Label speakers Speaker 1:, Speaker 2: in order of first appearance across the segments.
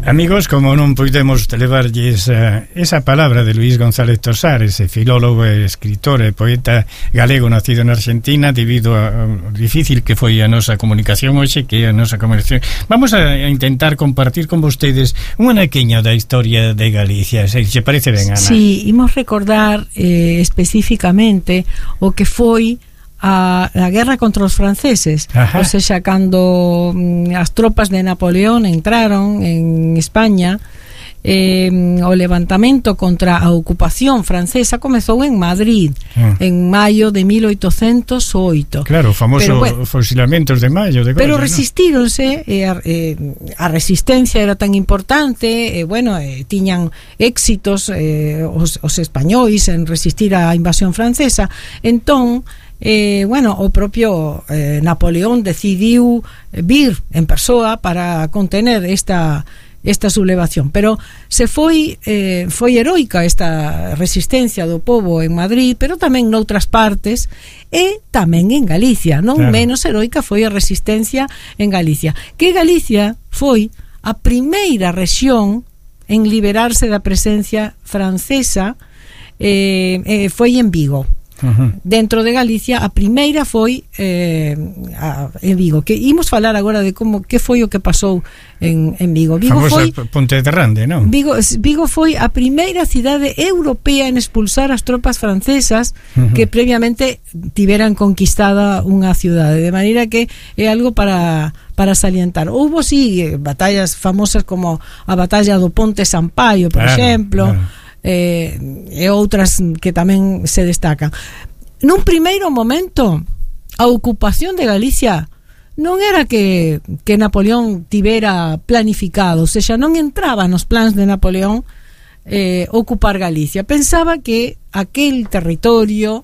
Speaker 1: Amigos, como non podemos levarlles esa palabra de Luís González Tosar, ese filólogo, escritor e poeta galego nacido na Argentina, debido a difícil que foi a nosa comunicación hoxe, que a nosa comunicación, vamos a intentar compartir con vostedes unha naqueña da historia de Galicia, se parece ben, Ana.
Speaker 2: Sí, imos recordar especificamente o que foi a guerra contra os franceses. Ajá. O seja, cando as tropas de Napoleón entraron en España, o levantamento contra a ocupación francesa comezou en Madrid en maio de 1808.
Speaker 1: Claro, o famoso fusilamentos de maio de Goya,
Speaker 2: pero resistíronse, a resistencia era tan importante, tiñan éxitos os españois en resistir a invasión francesa. Entón o propio Napoleón decidiu vir en persoa para contener esta sublevación, pero foi heroica esta resistencia do pobo en Madrid, pero tamén noutras partes e tamén en Galicia, non claro. Menos heroica foi a resistencia en Galicia, que Galicia foi a primeira rexión en liberarse da presencia francesa, foi en Vigo. Uh-huh. Dentro de Galicia a primeira foi en Vigo, que imos falar agora de que foi o que pasou en Vigo. Vigo
Speaker 1: famosa
Speaker 2: foi
Speaker 1: Ponte de Rande, non?
Speaker 2: Vigo foi a primeira cidade europea en expulsar as tropas francesas que previamente tiveran conquistada unha cidade, de maneira que é algo para salientar. Houbo batallas famosas como a batalla do Ponte Sampaio, por exemplo, claro. E outras que tamén se destacan. Nun primeiro momento a ocupación de Galicia non era que Napoleón tivera planificado, ou seja, non entraba nos plans de Napoleón ocupar Galicia. Pensaba que aquel territorio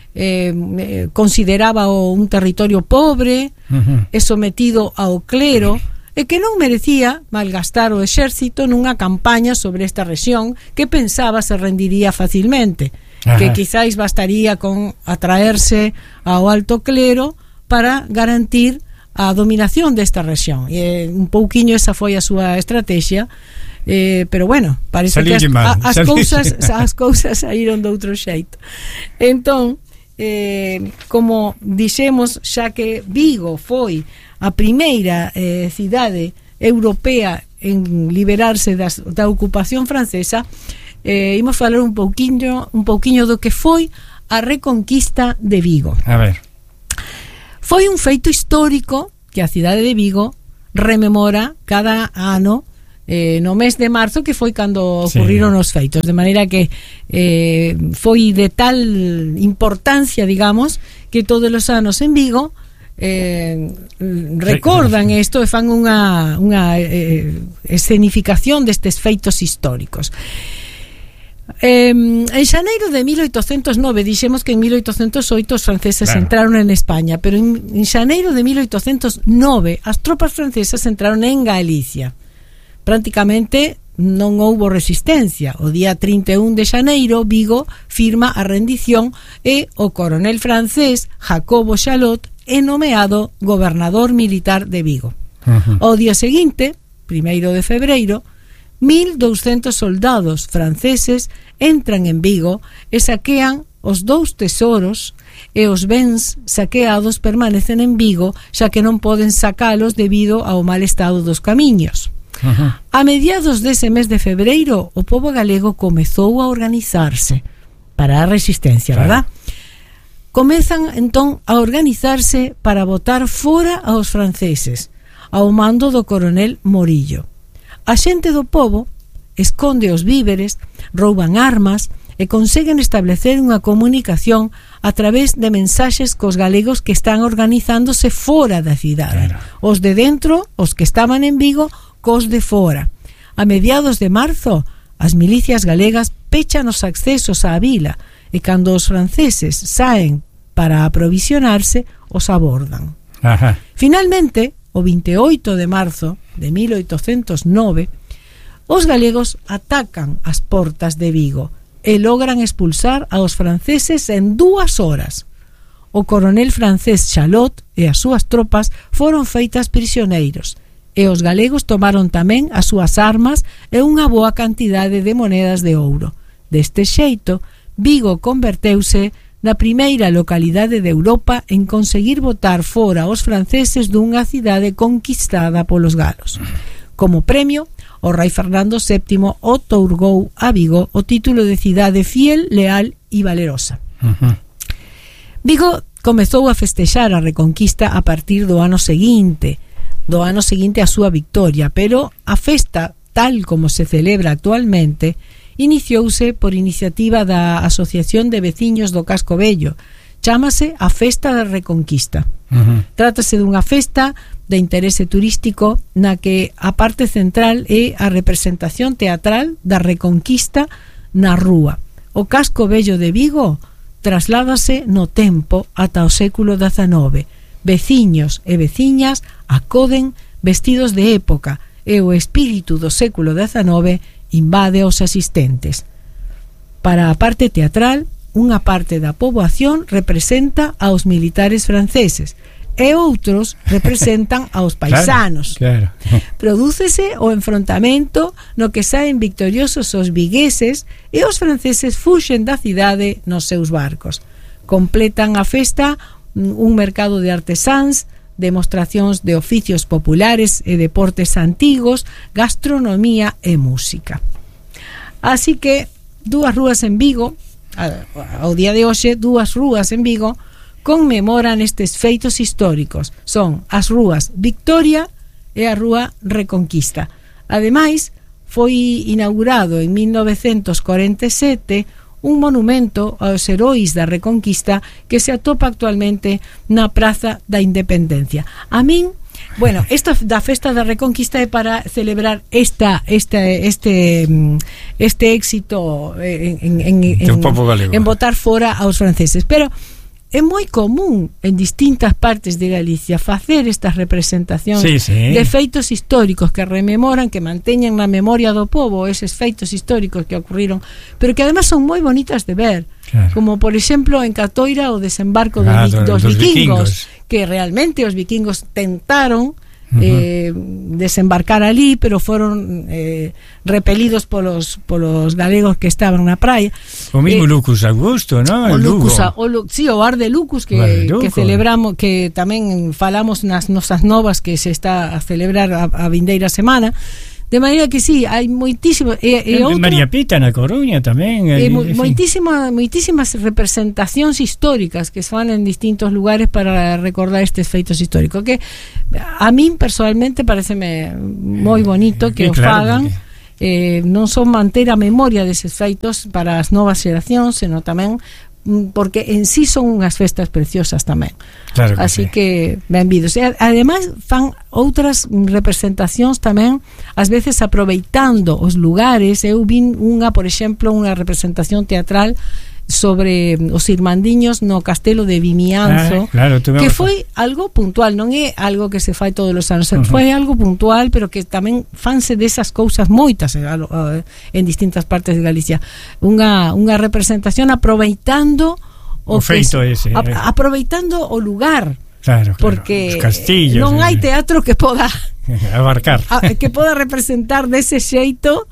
Speaker 2: consideraba un territorio pobre e sometido ao clero, e que non merecía malgastar o exército nunha campaña sobre esta rexión que pensaba se rendiría facilmente. Ajá. Que quizáis bastaría con atraerse ao alto clero para garantir a dominación desta rexión, e un pouquiño esa foi a súa estrategia, pero parece que as cousas saíron de outro xeito. Entón, como dixemos, xa que Vigo foi a primeira cidade europea en liberarse da ocupación francesa, imos falar un pouquiño do que foi a reconquista de Vigo.
Speaker 1: A ver.
Speaker 2: Foi un feito histórico que a cidade de Vigo rememora cada ano no mes de marzo, que foi cando ocurriron os feitos, de maneira que foi de tal importancia, digamos, que todos os anos en Vigo recordan isto e fan unha escenificación destes feitos históricos. En xaneiro de 1809, dixemos que en 1808 os franceses entraron en España, pero en xaneiro de 1809 as tropas francesas entraron en Galicia. Prácticamente non houbo resistencia. O día 31 de xaneiro Vigo firma a rendición e o coronel francés Jacobo Chalot é nomeado gobernador militar de Vigo. Uh-huh. O día seguinte, 1 de febreiro, 1.200 soldados franceses entran en Vigo e saquean os 2 tesoros, e os bens saqueados permanecen en Vigo, xa que non poden sacalos debido ao mal estado dos camiños. Uh-huh. A mediados dese mes de febreiro, o pobo galego comezou a organizarse para a resistencia, verdad? Comezan entón a organizarse para botar fora aos franceses, ao mando do coronel Morillo. A xente do pobo esconde os víveres, rouban armas e conseguen establecer unha comunicación a través de mensaxes cos galegos que están organizándose fora da cidade. Claro. Os de dentro, os que estaban en Vigo, cos de fora. A mediados de marzo, as milicias galegas pechan os accesos á vila e cando os franceses saen para aprovisionarse, os abordan.
Speaker 1: Ajá.
Speaker 2: Finalmente, o 28 de marzo de 1809, os galegos atacan as portas de Vigo e logran expulsar aos franceses en 2 horas. O coronel francés Chalot e as súas tropas foron feitas prisioneiros e os galegos tomaron tamén as súas armas e unha boa cantidade de monedas de ouro. Deste xeito, Vigo converteuse na primeira localidade de Europa en conseguir botar fora os franceses dunha cidade conquistada polos galos. Como premio, o rei Fernando VII outorgou a Vigo o título de cidade fiel, leal e valerosa. Vigo comezou a festexar a Reconquista a partir do ano seguinte a súa victoria, pero a festa, tal como se celebra actualmente, iniciouse por iniciativa da Asociación de Veciños do Casco Vello. Chámase a Festa da Reconquista. Trátase dunha festa de interese turístico na que a parte central é a representación teatral da Reconquista na rúa. O Casco Vello de Vigo trasládase no tempo ata o século XIX. Veciños e veciñas acoden vestidos de época e o espírito do século XIX invade aos asistentes. Para a parte teatral, unha parte da poboación representa aos militares franceses e outros representan aos paisanos.
Speaker 1: Claro.
Speaker 2: Prodúcese o enfrontamento no que saen victoriosos os vigueses e os franceses fuxen da cidade nos seus barcos. Completan a festa un mercado de artesáns, demostracións de oficios populares e deportes antigos, gastronomía e música. Así que dúas rúas en Vigo, ao día de hoxe, dúas rúas en Vigo conmemoran estes feitos históricos. Son as rúas Victoria e a rúa Reconquista. Ademais, foi inaugurado en 1947 un monumento aos heróis da Reconquista que se atopa actualmente na Praza da Independencia. A min, bueno, esta da Festa da Reconquista é para celebrar este éxito en botar fora aos franceses, pero é moi común en distintas partes de Galicia facer estas representacións de feitos históricos que rememoran, que manteñan na memoria do povo eses feitos históricos que ocurriron, pero que además son moi bonitas de ver, como por exemplo en Catoira o desembarco dos vikingos, que realmente os vikingos tentaron desembarcar ali, pero foron repelidos polos galegos que estaban na praia.
Speaker 1: O mismo Lucus Augusto, ¿no?
Speaker 2: O Ar de Lucus que celebramos, que tamén falamos nas nosas novas que se está a celebrar a vindeira semana. De maneira que sí, hai moitísimo
Speaker 1: María Pita na Coruña tamén,
Speaker 2: moitísimas representacións históricas que se fan en distintos lugares para recordar estes feitos históricos, que a min personalmente pareceme moi bonito que o fagan, non son manter a memoria deses feitos para as novas xeracións, senón tamén porque en sí son unhas festas preciosas tamén.
Speaker 1: Claro que
Speaker 2: así que benvidos. E ademais fan outras representacións tamén, ás veces aproveitando os lugares. Eu vin por exemplo, unha representación teatral sobre os irmandiños no castelo de Vimianzo, que foi algo puntual, non é algo que se fai todos os anos, foi algo puntual, pero que tamén fanse desas cousas moitas en distintas partes de Galicia. Unha representación aproveitando o feito ese, aproveitando o lugar.
Speaker 1: Claro,
Speaker 2: porque
Speaker 1: castillos,
Speaker 2: non hai teatro que poda
Speaker 1: abarcar,
Speaker 2: que poda representar dese xeito,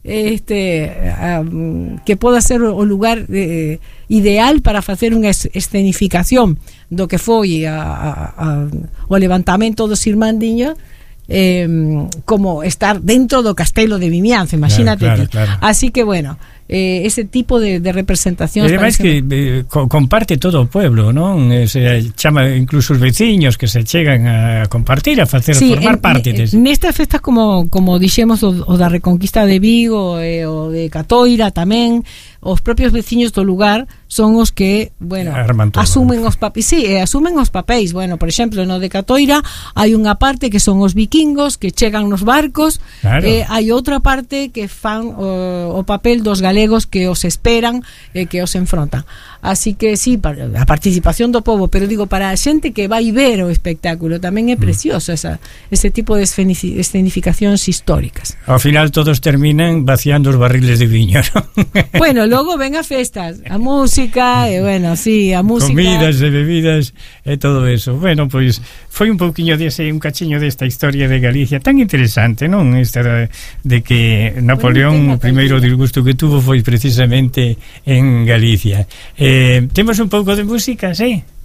Speaker 2: que poda ser o lugar ideal para facer unha escenificación do que foi o levantamento dos irmandiños, como estar dentro do castelo de Vimianzo, imagínate. Claro. Así que bueno, ese tipo de representacións.
Speaker 1: E ademais que comparte todo o pueblo, non? Se chama incluso os veciños que se chegan a compartir, a facer, formar parte dese.
Speaker 2: Nestas festas como dixemos o da Reconquista de Vigo e o de Catoira tamén, os propios veciños do lugar son os que, bueno, asumen os papéis. Sí, asumen os papéis. Bueno, por exemplo, no de Catoira hai unha parte que son os vikingos que chegan nos barcos, hai outra parte que fan o papel dos galegos que os esperan e que os enfrontan. Así que sí, a participación do povo, pero digo, para a xente que vai ver o espectáculo tamén é precioso ese tipo de escenificacións históricas.
Speaker 1: Ao final todos terminan vaciando os barriles de viño, ¿no?
Speaker 2: Bueno, logo ven a festas, a música, e bueno, sí, a música,
Speaker 1: comidas e bebidas e todo eso. Bueno, pois foi un pouquiño un cachiño desta historia de Galicia tan interesante, non? Esta de que Napoleón, o primeiro disgusto que tuvo foi precisamente en Galicia. Temos un pouco de música, sí?